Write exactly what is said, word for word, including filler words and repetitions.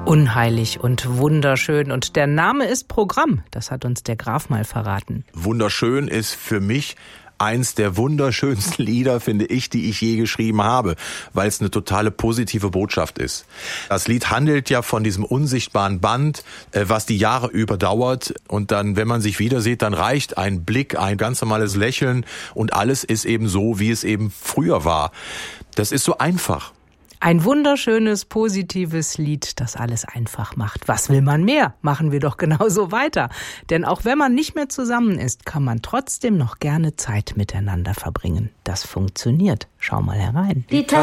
Unheilig und wunderschön. Und der Name ist Programm. Das hat uns der Graf mal verraten. Wunderschön ist für mich eins der wunderschönsten Lieder, finde ich, die ich je geschrieben habe, weil es eine totale positive Botschaft ist. Das Lied handelt ja von diesem unsichtbaren Band, was die Jahre überdauert. Und dann, wenn man sich wieder sieht, dann reicht ein Blick, ein ganz normales Lächeln und alles ist eben so, wie es eben früher war. Das ist so einfach. Ein wunderschönes, positives Lied, das alles einfach macht. Was will man mehr? Machen wir doch genauso weiter. Denn auch wenn man nicht mehr zusammen ist, kann man trotzdem noch gerne Zeit miteinander verbringen. Das funktioniert. Schau mal herein. Die